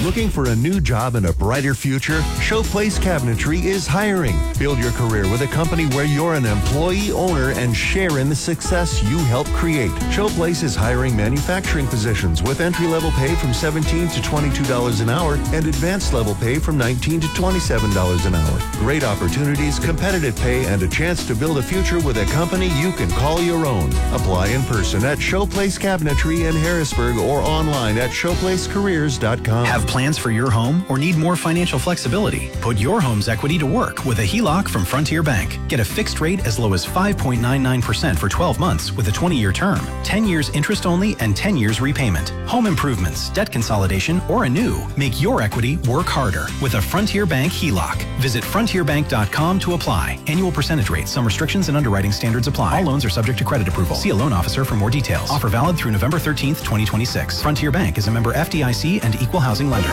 Looking for a new job and a brighter future? Showplace Cabinetry is hiring. Build your career with a company where you're an employee owner and share in the success you help create. Showplace is hiring manufacturing positions with entry-level pay from $17 to $22 an hour and advanced level pay from $19 to $27 an hour. Great opportunities, competitive pay, and a chance to build a future with a company you can call your own. Apply in person at Showplace Cabinetry in Harrisburg or online at showplacecareers.com. Have plans for your home or need more financial flexibility? Put your home's equity to work with a HELOC from Frontier Bank. Get a fixed rate as low as 5.99% for 12 months with a 20-year term, 10 years interest only, and 10 years repayment. Home improvements, debt consolidation, or a new. Make your equity work harder with a Frontier Bank HELOC. Visit frontierbank.com to apply. Annual percentage rate. Some restrictions and underwriting standards apply. All loans are subject to credit approval. See a loan officer for more details. Offer valid through November 13th, 2026. Frontier Bank is a member FDIC and equal housing lender.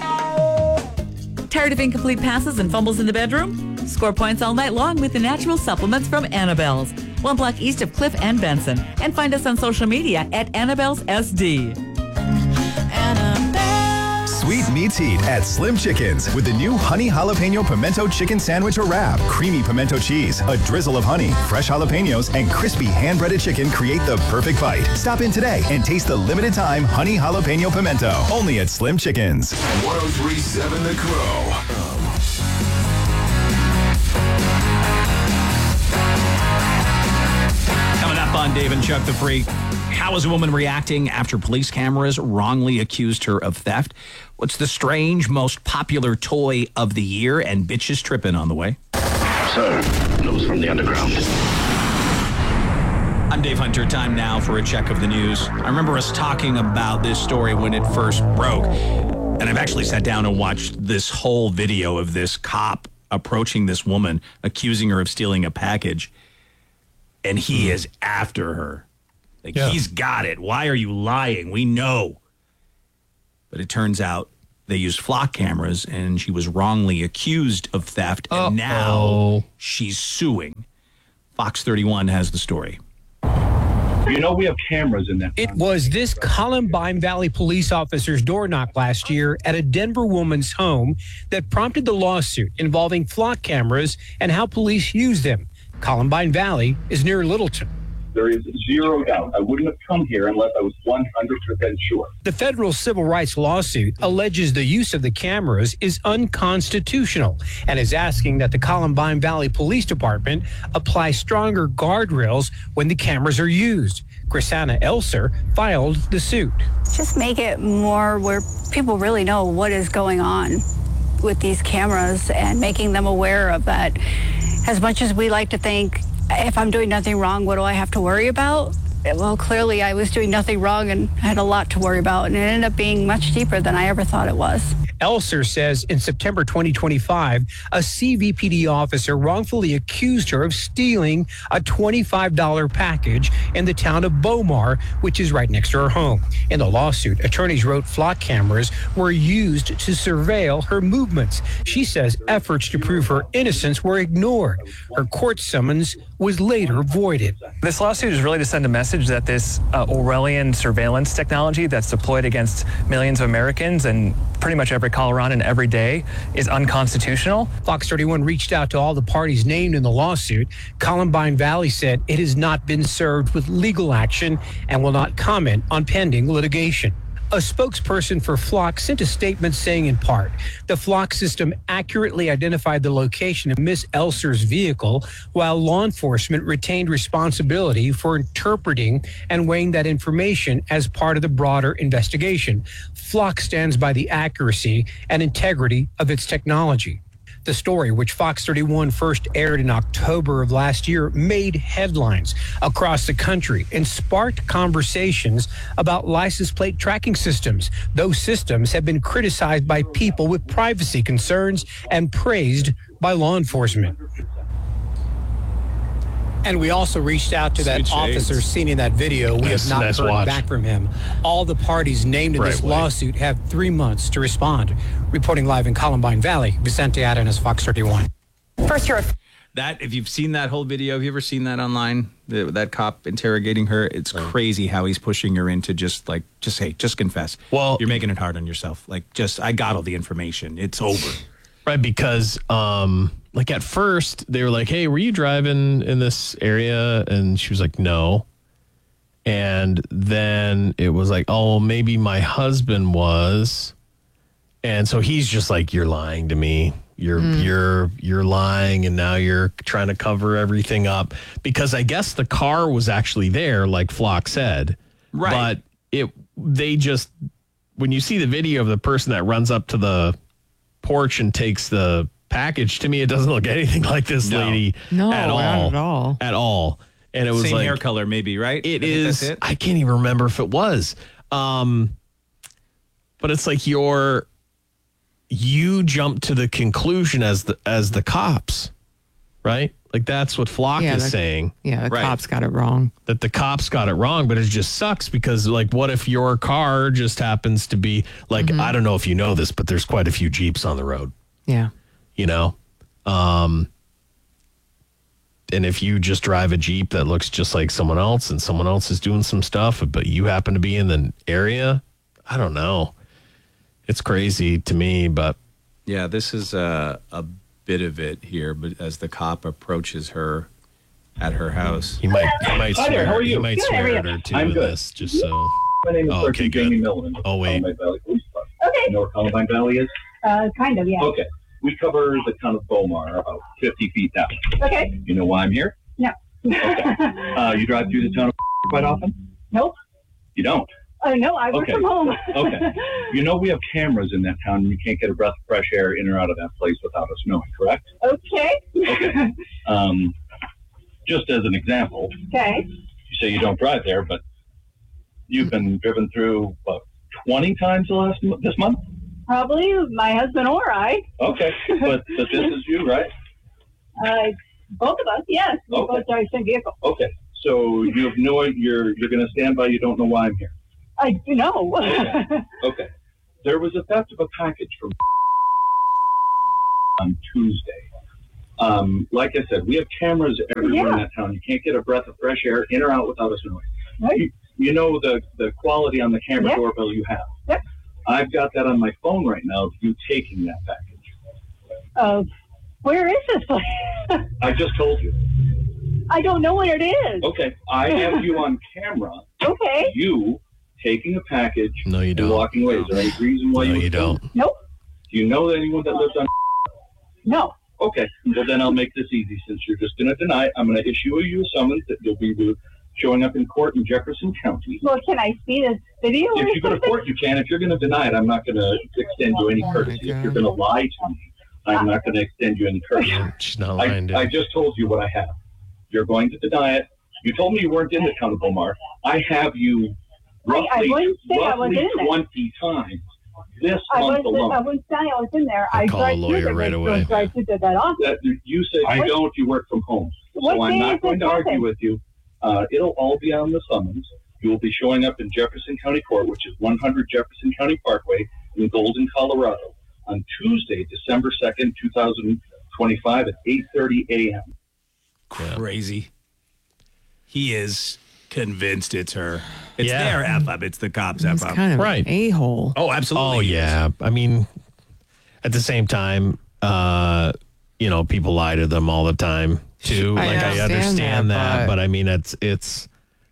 Tired of incomplete passes and fumbles in the bedroom? Score points all night long with the natural supplements from Annabelle's. 1 block east of Cliff and Benson. And find us on social media at Annabelle's SD. Sweet meets heat at Slim Chickens with the new Honey Jalapeno Pimento Chicken Sandwich or Wrap. Creamy pimento cheese, a drizzle of honey, fresh jalapenos, and crispy hand-breaded chicken create the perfect bite. Stop in today and taste the limited time Honey Jalapeno Pimento. Only at Slim Chickens. 103.7 The Crow. Coming up on Dave and Chuck the Freak. How is a woman reacting after police cameras wrongly accused her of theft? What's the strange, most popular toy of the year? And bitches tripping on the way. So, news from the underground. I'm Dave Hunter. Time now for a check of the news. I remember us talking about this story when it first broke. And I've actually sat down and watched this whole video of this cop approaching this woman, accusing her of stealing a package. And he is after her. He's got it. Why are you lying? We know. But it turns out they used flock cameras and she was wrongly accused of theft. And now she's suing. Fox 31 has the story. You know, we have cameras in that. It was this Columbine Valley police officer's door knock last year at a Denver woman's home that prompted the lawsuit involving flock cameras and how police use them. Columbine Valley is near Littleton. There is zero doubt. I wouldn't have come here unless I was 100% sure. The federal civil rights lawsuit alleges the use of the cameras is unconstitutional and is asking that the Columbine Valley Police Department apply stronger guardrails when the cameras are used. Chrisanna Elser filed the suit. Just make it more where people really know what is going on with these cameras and making them aware of that. As much as we like to think, if I'm doing nothing wrong, what do I have to worry about? Well, clearly I was doing nothing wrong and had a lot to worry about, and it ended up being much deeper than I ever thought it was. Elser says in September 2025, a CVPD officer wrongfully accused her of stealing a $25 package in the town of Bomar, which is right next to her home. In the lawsuit, attorneys wrote flock cameras were used to surveil her movements. She says efforts to prove her innocence were ignored. Her court summons was later voided. This lawsuit is really to send a message that this Orwellian surveillance technology that's deployed against millions of Americans and pretty much every Coloradan every day is unconstitutional. Fox 31 reached out to all the parties named in the lawsuit. Columbine Valley said it has not been served with legal action and will not comment on pending litigation. A spokesperson for Flock sent a statement saying in part, the Flock system accurately identified the location of Miss Elser's vehicle while law enforcement retained responsibility for interpreting and weighing that information as part of the broader investigation. Flock stands by the accuracy and integrity of its technology. The story, which Fox 31 first aired in October of last year, made headlines across the country and sparked conversations about license plate tracking systems. Those systems have been criticized by people with privacy concerns and praised by law enforcement. And we also reached out to that officer seen in that video. We have not heard back from him. All the parties named in this lawsuit have 3 months to respond. Reporting live in Columbine Valley, Vicente Arenas, Fox 31. That, if you've seen that whole video, have you ever seen that online? that cop interrogating her. It's crazy how he's pushing her into just confess. Well, you're making it hard on yourself. I got all the information. It's over. Right, because at first they were like, "Hey, were you driving in this area?" And she was like, "No." And then it was like, "Oh, maybe my husband was." And so he's just like, "You're lying to me. You're lying, and now you're trying to cover everything up." Because I guess the car was actually there, like Flock said. Right. But when you see the video of the person that runs up to the porch and takes the package, to me it doesn't look anything like this lady at all. And it was same hair color, maybe, right? It is. That's it. I can't even remember if it was. But it's like you jump to the conclusion as the cops, right? Like that's what Flock is saying. Yeah, the cops got it wrong. That the cops got it wrong, but it just sucks because what if your car just happens to be I don't know if you know this, but there's quite a few Jeeps on the road. Yeah. And if you just drive a Jeep that looks just like someone else and someone else is doing some stuff, but you happen to be in the area, I don't know. It's crazy to me, but. Yeah, this is a bit of it here, but as the cop approaches her at her house. He might Hi swear, there, how are you? He might swear at her too I'm with good. this, just so. My name is Sergeant Jamie Miller. Oh, wait. Columbine Valley Police Department. Okay. You know where Columbine Valley is? Kind of, yeah. Okay. We cover the town of Beaumar, about 50 feet down. Okay. You know why I'm here? No. Okay. You drive through the town of quite often? Nope. You don't? No, I work from home. Okay. You know we have cameras in that town, and you can't get a breath of fresh air in or out of that place without us knowing, correct? Okay. Okay. Just as an example. Okay. You say you don't drive there, but you've been driven through, 20 times this month? Probably my husband or I. Okay, but this is you, right? Both of us, yes. We Okay. both drive the same vehicle. Okay, so you have no, you're going to stand by. You don't know why I'm here. I do know. Okay. There was a theft of a package from on Tuesday. Like I said, we have cameras everywhere in that town. You can't get a breath of fresh air in or out without us knowing. Right. You know the quality on the camera doorbell you have. Yep. I've got that on my phone right now of you taking that package. Where is this place? I just told you. I don't know where it is. Okay. I have you on camera. Okay. You taking a package No, you and don't. walking away. Is there any reason why you don't. Nope. Do you know anyone that lives on? No. Okay. Well, then I'll make this easy. Since you're just going to deny it, I'm going to issue you a summons that you'll be showing up in court in Jefferson County. Well, can I see this video? If you go to court, you can. If you're going to deny it, I'm not going to extend you any courtesy. If you're going to lie to me, I'm not going to extend you any courtesy. She's not lying, I just told you what I have. You're going to deny it. You told me you weren't in the town of Beaumar. I have you roughly, I wouldn't say I was roughly in there. 20 times this I month wouldn't alone. say I was in there. I call a drive lawyer through right away. drive through that office. You said you don't. You work from home. What So I'm day not is going this to argue happening? with you. It'll all be on the summons. You will be showing up in Jefferson County Court, which is 100 Jefferson County Parkway in Golden, Colorado, on Tuesday, December 2nd, 2025 at 8:30 a.m. Crazy. He is convinced it's her. It's Yeah. their F-up. It's the cops' He's F-up. kind of Right. an a-hole. Oh, absolutely. Oh, yeah. I mean, at the same time, people lie to them all the time, too. I I understand understand that, that, but I mean, it's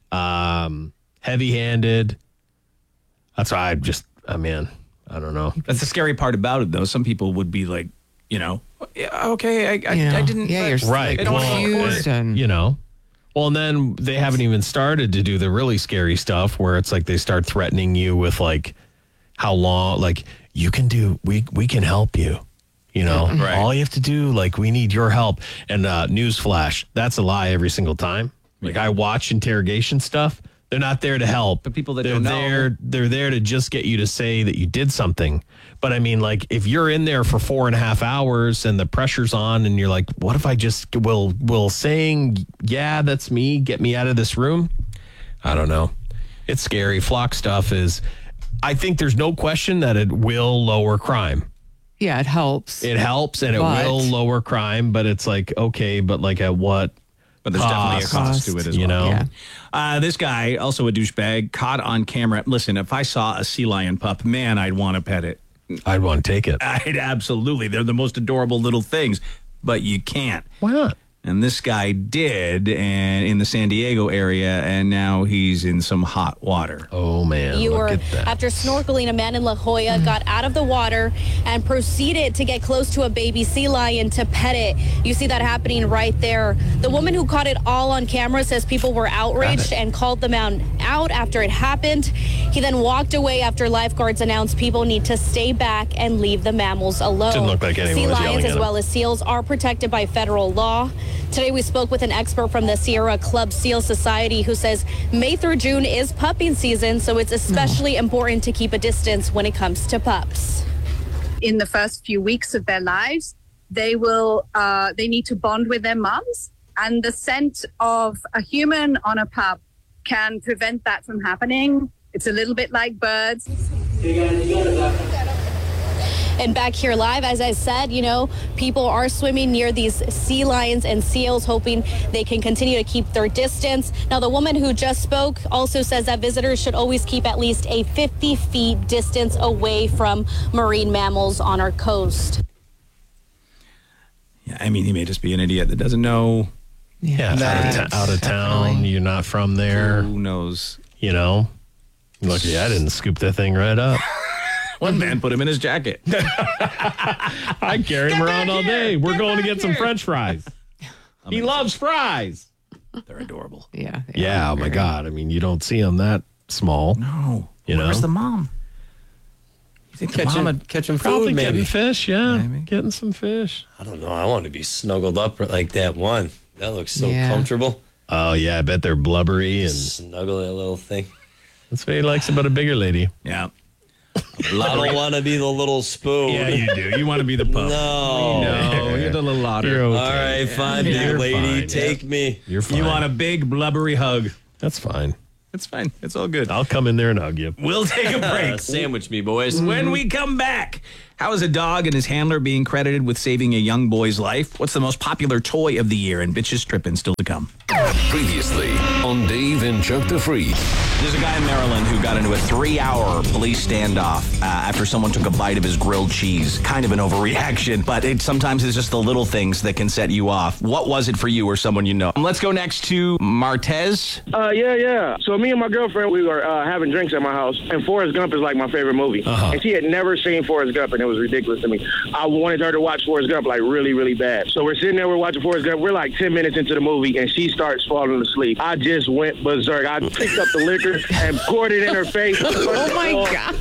heavy-handed. That's why I don't know. That's the scary part about it, though. Some people would be like, yeah, okay, I didn't. Yeah, you're Right. like, confused and Well, and then they haven't even started to do the really scary stuff where it's like they start threatening you with like how long, like you can do, we can help you. Right. All you have to do, like, we need your help. And newsflash, that's a lie every single time. Like I watch interrogation stuff. They're not there to help. But people that they're don't there, know. they're there to just get you to say that you did something. But I mean, like, if you're in there for 4.5 hours and the pressure's on, and you're like, "What if I just will saying, yeah, that's me, get me out of this room?" I don't know. It's scary. Flock stuff is. I think there's no question that it will lower crime. yeah, it helps. It helps, and it But- will lower crime. But it's like, okay, but like at what? But there's definitely a cost to it as well. Yeah. This guy, also a douchebag, caught on camera. Listen, if I saw a sea lion pup, man, I'd want to pet it. I'd want to take it. I'd absolutely. They're the most adorable little things, but you can't. Why not? And this guy did, and in the San Diego area, and now he's in some hot water. Oh, man. After snorkeling, a man in La Jolla got out of the water and proceeded to get close to a baby sea lion to pet it. You see that happening right there. The woman who caught it all on camera says people were outraged and called the man out after it happened. He then walked away after lifeguards announced people need to stay back and leave the mammals alone. Didn't look like anyone Sea was yelling lions at as him. well as seals are protected by federal law. Today we spoke with an expert from the Sierra Club Seal Society who says May through June is pupping season, so it's especially important to keep a distance when it comes to pups. In the first few weeks of their lives, they need to bond with their moms, and the scent of a human on a pup can prevent that from happening. It's a little bit like birds. And back here live, as I said, people are swimming near these sea lions and seals, hoping they can continue to keep their distance. Now, the woman who just spoke also says that visitors should always keep at least a 50 feet distance away from marine mammals on our coast. Yeah, I mean, he may just be an idiot that doesn't know. Yeah, out of town. You're not from there. Who knows? Lucky I didn't scoop that thing right up. One man put him in his jacket. I carry him around all day. We're going to get some French fries. He loves fries. They're adorable. Yeah. Yeah, oh my God. I mean, you don't see them that small. No. Where's the mom? You think catching probably food, maybe. Getting fish, yeah. Getting some fish. I don't know. I want to be snuggled up like that one. That looks so Yeah. comfortable. Oh, yeah. I bet they're blubbery and Snuggle that little thing. that's what he likes about a bigger lady. Yeah. I don't want to be the little spoon. Yeah, you do. You want to be the pup. No. You're the little otter. You're okay. All right, fine, big lady. Take me. You're fine. You want a big, blubbery hug. That's fine. It's fine. It's all good. I'll come in there and hug you. We'll take a break. Sandwich me, boys. When we come back, how is a dog and his handler being credited with saving a young boy's life? What's the most popular toy of the year? And Bitches Trippin' still to come. Previously on Dave and Chuck the Freak. There's a guy in Maryland who got into a 3-hour police standoff after someone took a bite of his grilled cheese. Kind of an overreaction, but sometimes it's just the little things that can set you off. What was it for you or someone you know? Let's go next to Martez. Yeah. So me and my girlfriend, we were having drinks at my house, and Forrest Gump is like my favorite movie. And she had never seen Forrest Gump, and it was ridiculous to me. I wanted her to watch Forrest Gump like really, really bad. So we're sitting there, we're watching Forrest Gump. We're like 10 minutes into the movie, and she starts falling asleep. I just went berserk. I picked up the liquor and poured it in her face. Oh my God.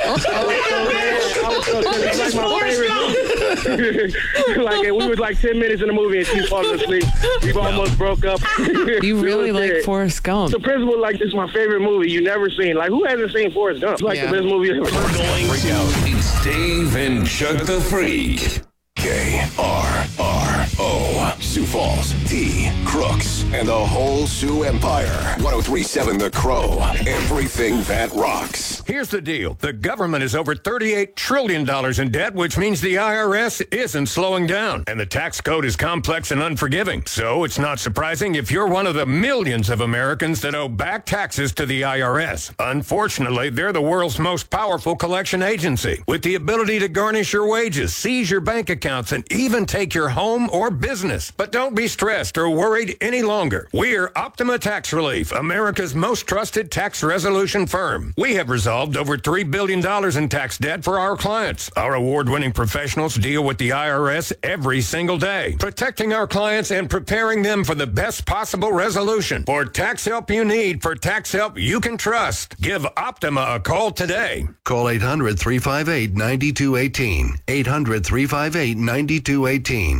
It's like my favorite movie. Like, we was like 10 minutes in the movie and she's falling asleep. We almost broke up. You really like Forrest Gump. The principal, like, this is my favorite movie you never seen. Like, who hasn't seen Forrest Gump? It's like the best movie ever. It's Dave and Chuck the Freak. KRRO. Sioux Falls, T, Crooks, and the whole Sioux Empire. 1037 The Crow. Everything that rocks. Here's the deal. The government is over $38 trillion in debt, which means the IRS isn't slowing down. And the tax code is complex and unforgiving. So it's not surprising if you're one of the millions of Americans that owe back taxes to the IRS. Unfortunately, they're the world's most powerful collection agency, with the ability to garnish your wages, seize your bank accounts, and even take your home or business. But don't be stressed or worried any longer. We're Optima Tax Relief, America's most trusted tax resolution firm. We have resolved over $3 billion in tax debt for our clients. Our award-winning professionals deal with the IRS every single day, protecting our clients and preparing them for the best possible resolution. For tax help you need, for tax help you can trust, give Optima a call today. Call 800-358-9218. 800-358-9218.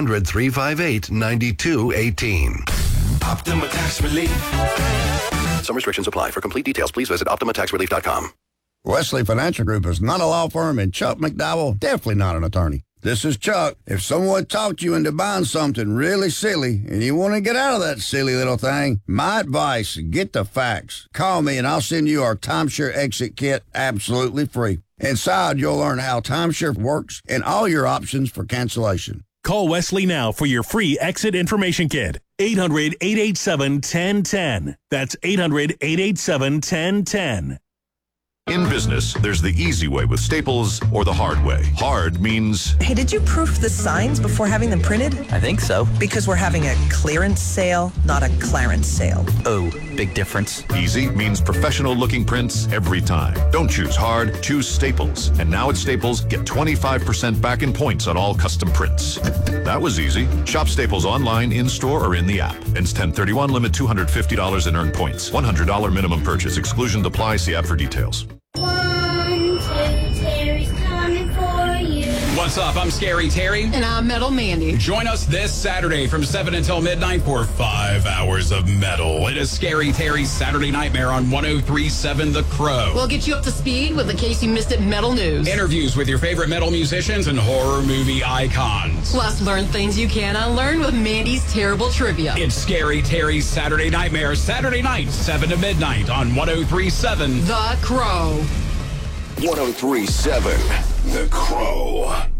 800-358-9218. Optima Tax Relief. Some restrictions apply. For complete details, please visit OptimaTaxRelief.com. Wesley Financial Group is not a law firm, and Chuck McDowell definitely not an attorney. This is Chuck. If someone talked you into buying something really silly and you want to get out of that silly little thing, my advice, get the facts. Call me and I'll send you our timeshare exit kit absolutely free. Inside, you'll learn how timeshare works and all your options for cancellation. Call Wesley now for your free exit information kit. 800-887-1010. That's 800-887-1010. In business, there's the easy way with Staples or the hard way. Hard means... Hey, did you proof the signs before having them printed? I think so. Because we're having a clearance sale, not a clarence sale. Oh, big difference. Easy means professional-looking prints every time. Don't choose hard, choose Staples. And now at Staples, get 25% back in points on all custom prints. That was easy. Shop Staples online, in-store, or in the app. Ends 10/31, limit $250 in earned points. $100 minimum purchase. Exclusions apply. See app for details. 1, 2, Terry's coming for you. What's up? I'm Scary Terry. And I'm Metal Mandy. Join us this Saturday from 7 until midnight for 5 hours of metal. It is Scary Terry's Saturday Nightmare on 103.7 The Crow. We'll get you up to speed with, in case you missed it, metal news. Interviews with your favorite metal musicians and horror movie icons. Plus, learn things you can unlearn with Mandy's Terrible Trivia. It's Scary Terry's Saturday Nightmare, Saturday night, 7 to midnight on 103.7 The Crow. 103.7 The Crow.